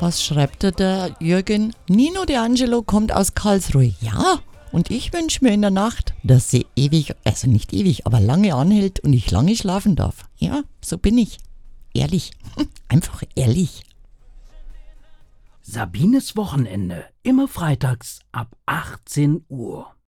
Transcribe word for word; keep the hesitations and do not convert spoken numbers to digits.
Was schreibt da der Jürgen? Nino De Angelo kommt aus Karlsruhe. Ja, und ich wünsche mir in der Nacht, dass sie ewig, also nicht ewig, aber lange anhält und ich lange schlafen darf. Ja, so bin ich. Ehrlich. Einfach ehrlich. Sabines Wochenende, immer freitags ab achtzehn Uhr.